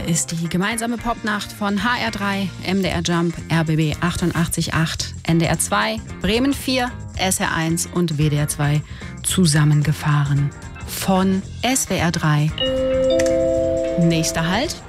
ist die gemeinsame Popnacht von HR3, MDR Jump, RBB 88.8, NDR 2, Bremen 4, SR1 und WDR 2 zusammengefahren von SWR 3. Nächster Halt: